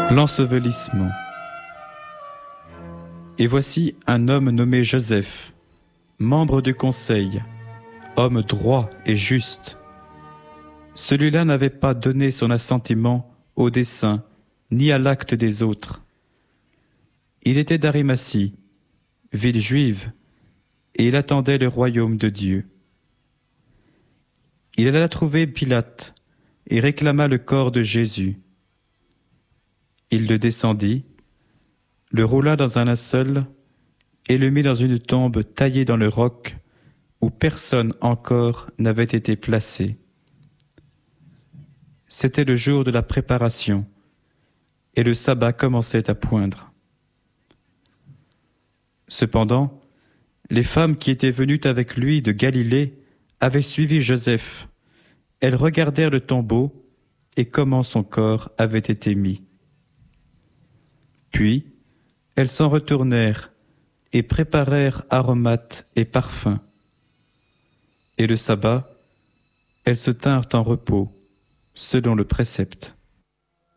L'ensevelissement. Et voici un homme nommé Joseph, membre du conseil, homme droit et juste. Celui-là n'avait pas donné son assentiment au dessein, ni à l'acte des autres. Il était d'Arimathie, ville juive, et il attendait le royaume de Dieu. Il alla trouver Pilate et réclama le corps de Jésus. Il le descendit, le roula dans un linceul et le mit dans une tombe taillée dans le roc où personne encore n'avait été placé. C'était le jour de la préparation et le sabbat commençait à poindre. Cependant, les femmes qui étaient venues avec lui de Galilée avaient suivi Joseph. Elles regardèrent le tombeau et comment son corps avait été mis. Puis, elles s'en retournèrent et préparèrent aromates et parfums. Et le sabbat, elles se tinrent en repos, selon le précepte.